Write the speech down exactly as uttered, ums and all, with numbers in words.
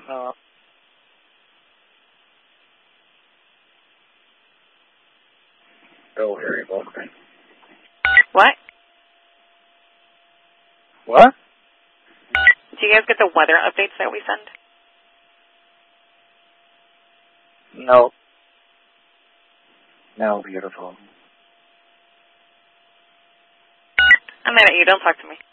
No. Go, Harry Volkman. What? What? Do you guys get the weather updates that we send? No. No, beautiful. I'm mad at you. Don't talk to me.